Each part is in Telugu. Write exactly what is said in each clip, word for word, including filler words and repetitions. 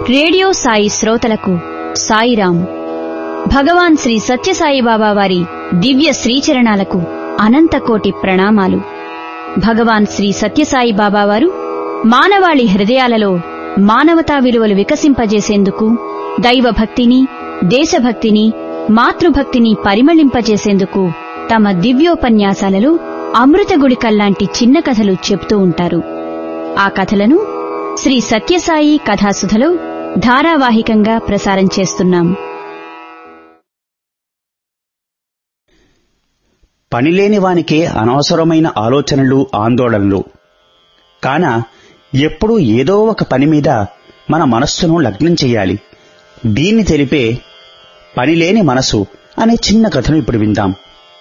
రేడియో సాయి శ్రోతలకు సాయిరాం. భగవాన్ శ్రీ సత్యసాయిబాబా వారి దివ్య శ్రీచరణాలకు అనంతకోటి ప్రణామాలు. భగవాన్ శ్రీ సత్యసాయిబాబా వారు మానవాళి హృదయాలలో మానవతా విలువలు వికసింపజేసేందుకు, దైవభక్తిని, దేశభక్తిని, మాతృభక్తిని పరిమళింపజేసేందుకు తమ దివ్యోపన్యాసాలలో అమృతగుళికల్లాంటి చిన్న కథలు చెప్తూ ఉంటారు. ఆ కథలను శ్రీ సత్యసాయి కథాసుధలో ధారావాహికంగా ప్రసారం చేస్తున్నాం. పనిలేని వానికే అనవసరమైన ఆలోచనలు, ఆందోళనలు. కాన ఎప్పుడూ ఏదో ఒక పని మీద మన మనస్సును లగ్నం చెయ్యాలి. దీన్ని తెలిపే పనిలేని మనసు అనే చిన్న కథను ఇప్పుడు విందాం.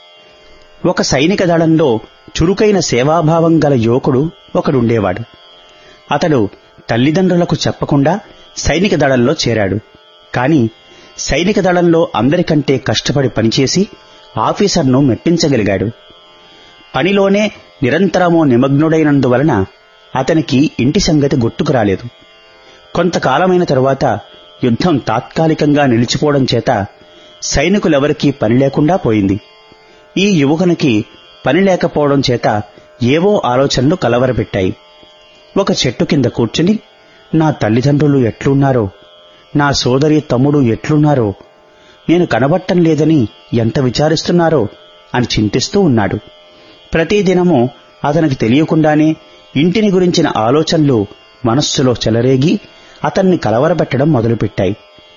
ఒక సైనిక దళంలో చురుకైన సేవాభావం గల యువకుడు ఒకడుండేవాడు. అతడు తల్లిదండ్రులకు చెప్పకుండా సైనిక దళంలో చేరాడు. కాని సైనిక దళంలో అందరికంటే కష్టపడి పనిచేసి ఆఫీసర్ను మెప్పించగలిగాడు. పనిలోనే నిరంతరమూ నిమగ్నుడైనందువలన అతనికి ఇంటి సంగతి గుర్తుకు రాలేదు. కొంతకాలమైన తరువాత యుద్ధం తాత్కాలికంగా నిలిచిపోవడం చేత సైనికులెవరికీ పని లేకుండా పోయింది. ఈ యువకునికి పని లేకపోవడం చేత ఏవో ఆలోచనలు కలవరపెట్టాయి. ఒక చెట్టు కింద కూర్చుని, నా తల్లిదండ్రులు ఎట్లున్నారో, నా సోదరి తమ్ముడు ఎట్లున్నారో, నేను కనబట్టం లేదని ఎంత విచారిస్తున్నారో అని చింతిస్తూ ఉన్నాడు. ప్రతిదినమూ అతనికి తెలియకుండానే ఇంటిని గురించిన ఆలోచనలు మనస్సులో చెలరేగి అతన్ని కలవరపెట్టడం మొదలుపెట్టాయి.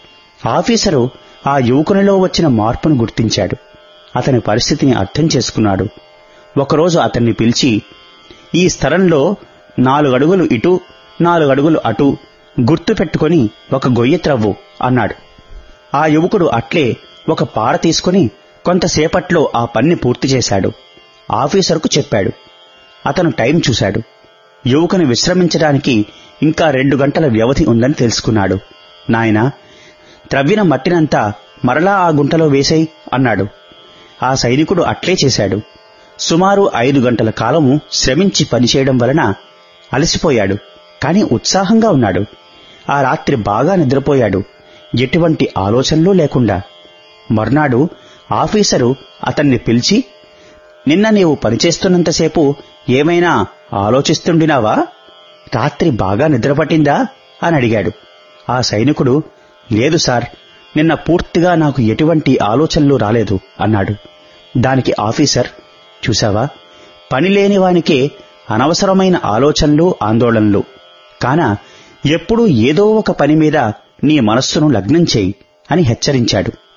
ఆఫీసరు ఆ యువకునిలో వచ్చిన మార్పును గుర్తించాడు. అతని పరిస్థితిని అర్థం చేసుకున్నాడు. ఒకరోజు అతన్ని పిలిచి, ఈ స్థలంలో నాలుగడుగులు ఇటు, నాలుగడుగులు అటు గుర్తు పెట్టుకుని ఒక గొయ్యి త్రవ్వు అన్నాడు. ఆ యువకుడు అట్లే ఒక పార తీసుకుని కొంతసేపట్లో ఆ పని పూర్తి చేశాడు. ఆఫీసరుకు చెప్పాడు. అతను టైం చూశాడు. యువకుని విశ్రమించడానికి ఇంకా రెండు గంటల వ్యవధి ఉందని తెలుసుకున్నాడు. నాయనా, త్రవ్విన మట్టినంతా మరలా ఆ గుంటలో వేసేయ్ అన్నాడు. ఆ సైనికుడు అట్లే చేశాడు. సుమారు ఐదు గంటల కాలము శ్రమించి పనిచేయడం వలన అలసిపోయాడు. కాని ఉత్సాహంగా ఉన్నాడు. ఆ రాత్రి బాగా నిద్రపోయాడు, ఎటువంటి ఆలోచనలు లేకుండా. మర్నాడు ఆఫీసరు అతన్ని పిలిచి, నిన్న నీవు పనిచేస్తున్నంతసేపు ఏమైనా ఆలోచిస్తుండినావా? రాత్రి బాగా నిద్రపట్టిందా అని అడిగాడు. ఆ సైనికుడు, లేదు సార్, నిన్న పూర్తిగా నాకు ఎటువంటి ఆలోచనలు రాలేదు అన్నాడు. దానికి ఆఫీసర్, చూశావా, పనిలేనివానికే అనవసరమైన ఆలోచనలు, ఆందోళనలు. కాన ఎప్పుడూ ఏదో ఒక పని మీద నీ మనస్సును లగ్నం చేయి అని హెచ్చరించాడు.